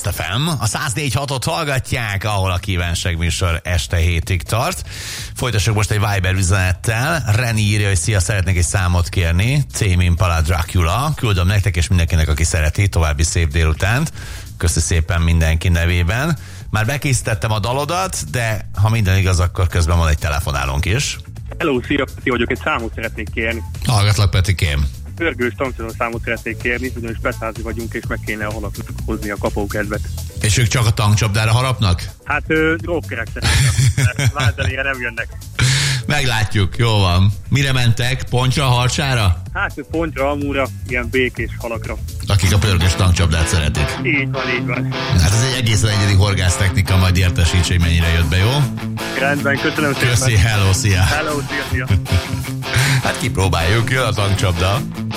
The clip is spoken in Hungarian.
Podcast FM. A 104.6-ot hallgatják, ahol a kívánság műsor este 7-ig tart. Folytassuk most egy Viber üzenettel. Reni írja, hogy szia, szeretnék egy számot kérni. Tame Impala Dracula. Küldöm nektek és mindenkinek, aki szereti. További szép délutánt. Köszi szépen mindenki nevében. Már bekészítettem a dalodat, de ha minden igaz, akkor közben van egy telefonálónk is. Hello, szia, Peti vagyok, egy számot szeretnék kérni. Hallgatlak, Petikém. Pörgős tankcsapda számot szeretnék kérni, ugyanis Petházi vagyunk, és meg kéne a halaknak hozni a kapókedvet. És ők csak a tankcsapdára harapnak? Hát rockerek szerintem, lázzenére nem jönnek. Meglátjuk, jó van. Mire mentek? Pontra, harcsára? Hát pontra, amúra, ilyen békés halakra. Akik a pörgős tankcsapdát szeretik. Így van, így van. Hát ez egy egészen egyedi horgásztechnika, majd értesíts, hogy mennyire jött be, jó? Rendben, köszönöm szépen. Köszi, hello, szia. Hello, szia. Hát kipróbáljuk, jön a tankcsapda.